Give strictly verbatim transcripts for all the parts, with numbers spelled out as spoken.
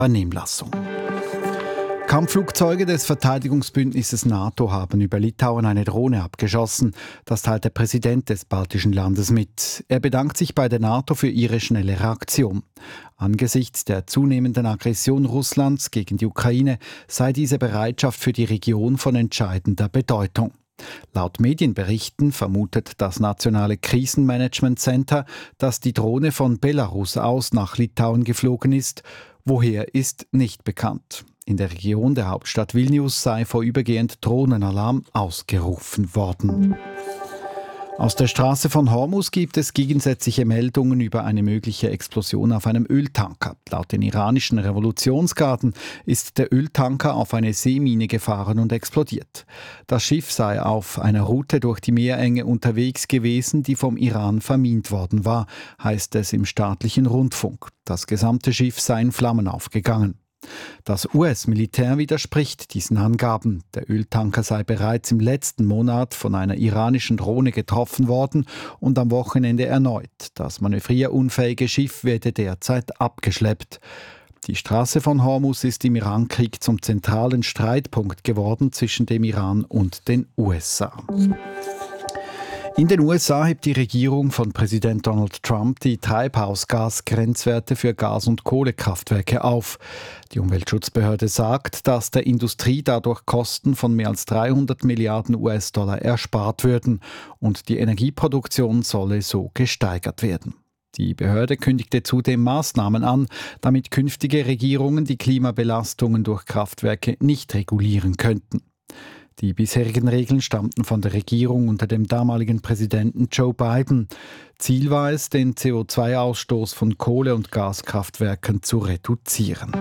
Vernehmlassung. Kampfflugzeuge des Verteidigungsbündnisses NATO haben über Litauen eine Drohne abgeschossen. Das teilt der Präsident des baltischen Landes mit. Er bedankt sich bei der NATO für ihre schnelle Reaktion. Angesichts der zunehmenden Aggression Russlands gegen die Ukraine sei diese Bereitschaft für die Region von entscheidender Bedeutung. Laut Medienberichten vermutet das Nationale Krisenmanagement Center, dass die Drohne von Belarus aus nach Litauen geflogen ist. Woher ist nicht bekannt. In der Region der Hauptstadt Vilnius sei vorübergehend Drohnenalarm ausgerufen worden. Aus der Straße von Hormuz gibt es gegensätzliche Meldungen über eine mögliche Explosion auf einem Öltanker. Laut den iranischen Revolutionsgarden ist der Öltanker auf eine Seemine gefahren und explodiert. Das Schiff sei auf einer Route durch die Meerenge unterwegs gewesen, die vom Iran vermint worden war, heißt es im staatlichen Rundfunk. Das gesamte Schiff sei in Flammen aufgegangen. Das U S-Militär widerspricht diesen Angaben. Der Öltanker sei bereits im letzten Monat von einer iranischen Drohne getroffen worden und am Wochenende erneut. Das manövrierunfähige Schiff werde derzeit abgeschleppt. Die Straße von Hormuz ist im Irankrieg zum zentralen Streitpunkt geworden zwischen dem Iran und den U S A. In den U S A hebt die Regierung von Präsident Donald Trump die Treibhausgasgrenzwerte für Gas- und Kohlekraftwerke auf. Die Umweltschutzbehörde sagt, dass der Industrie dadurch Kosten von mehr als dreihundert Milliarden U S-Dollar erspart würden und die Energieproduktion solle so gesteigert werden. Die Behörde kündigte zudem Maßnahmen an, damit künftige Regierungen die Klimabelastungen durch Kraftwerke nicht regulieren könnten. Die bisherigen Regeln stammten von der Regierung unter dem damaligen Präsidenten Joe Biden. Ziel war es, den C O zwei Ausstoß von Kohle- und Gaskraftwerken zu reduzieren.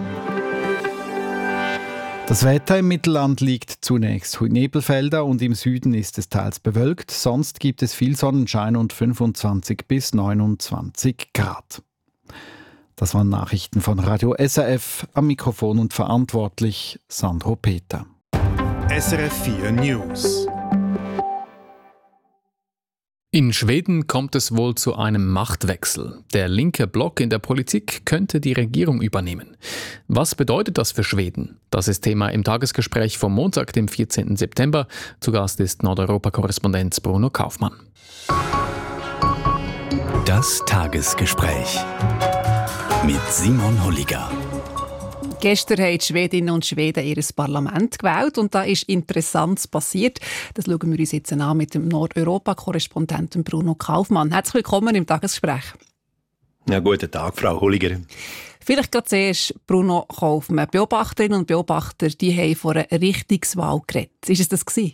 Das Wetter im Mittelland liegt zunächst Nebelfelder und im Süden ist es teils bewölkt. Sonst gibt es viel Sonnenschein und fünfundzwanzig bis neunundzwanzig Grad. Das waren Nachrichten von Radio S R F. Am Mikrofon und verantwortlich Sandro Peter. S R F vier News. In Schweden kommt es wohl zu einem Machtwechsel. Der linke Block in der Politik könnte die Regierung übernehmen. Was bedeutet das für Schweden? Das ist Thema im Tagesgespräch vom Montag, dem vierzehnten September. Zu Gast ist Nordeuropa-Korrespondent Bruno Kaufmann. Das Tagesgespräch mit Simon Holliger. Gestern haben die Schwedinnen und Schweden ihr Parlament gewählt und da ist Interessantes passiert. Das schauen wir uns jetzt an mit dem Nordeuropa-Korrespondenten Bruno Kaufmann. Herzlich willkommen im Tagesgespräch. Ja, guten Tag, Frau Holliger. Vielleicht gerade zuerst Bruno Kaufmann. Beobachterinnen und Beobachter, die haben vor einer Richtungswahl geredet. Ist es das gewesen?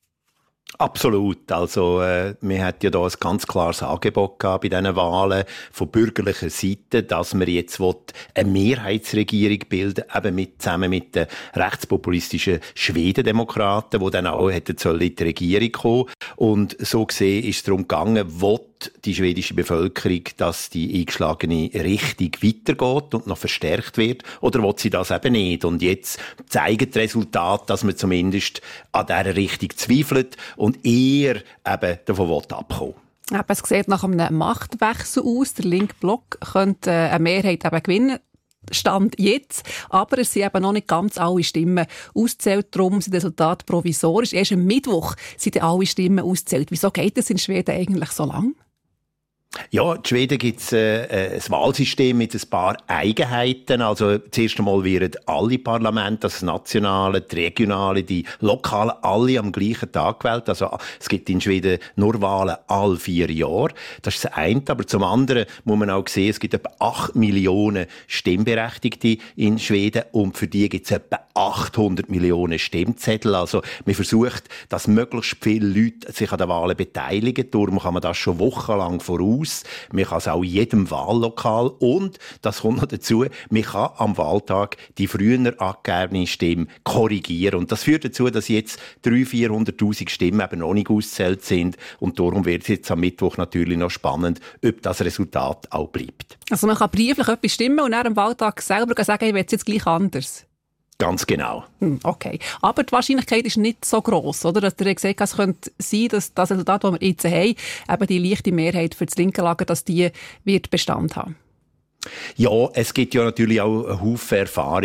Absolut. Also, äh, wir hatten ja da ein ganz klares Angebot gehabt bei diesen Wahlen von bürgerlicher Seite, dass wir jetzt eine Mehrheitsregierung bilden, eben mit, zusammen mit den rechtspopulistischen Schwedendemokraten, die dann auch hätten sollen in die Regierung kommen. Und so gesehen ist es darum gegangen, will die schwedische Bevölkerung, dass die eingeschlagene Richtung weitergeht und noch verstärkt wird, oder will sie das eben nicht? Und jetzt zeigen die Resultate, dass man zumindest an dieser Richtung zweifelt und eher eben davon abkommen will. Es sieht nach einem Machtwechsel aus. Der linke Block könnte eine Mehrheit eben gewinnen. Stand jetzt. Aber es sind eben noch nicht ganz alle Stimmen ausgezählt. Darum sind die Resultate provisorisch. Erst am Mittwoch sind alle Stimmen ausgezählt. Wieso geht es in Schweden eigentlich so lang? Ja, in Schweden gibt es äh, ein Wahlsystem mit ein paar Eigenheiten. Also zuerst einmal werden alle Parlamente, das nationale, die regionale, die lokalen, alle am gleichen Tag gewählt. Also es gibt in Schweden nur Wahlen alle vier Jahre. Das ist das eine. Aber zum anderen muss man auch sehen, es gibt etwa acht Millionen Stimmberechtigte in Schweden und für die gibt es etwa achthundert Millionen Stimmzettel. Also man versucht, dass möglichst viele Leute sich an den Wahlen beteiligen. Darum kann man das schon wochenlang voraus. Man kann es auch in jedem Wahllokal und, das kommt noch dazu, man kann am Wahltag die früher angegebene Stimme korrigieren. Und das führt dazu, dass jetzt dreihunderttausend, vierhunderttausend Stimmen eben noch nicht ausgezählt sind. Und darum wird es jetzt am Mittwoch natürlich noch spannend, ob das Resultat auch bleibt. Also man kann brieflich etwas stimmen und dann am Wahltag selber sagen, ich will es jetzt gleich anders. Ganz genau. Okay. Aber die Wahrscheinlichkeit ist nicht so gross, oder? Dass ihr gesagt habt, es könnte sein, dass das Resultat, das wir jetzt haben, eben die leichte Mehrheit für das linke Lager, dass die wird Bestand haben. Ja, es gibt ja natürlich auch einen Haufen Erfahrung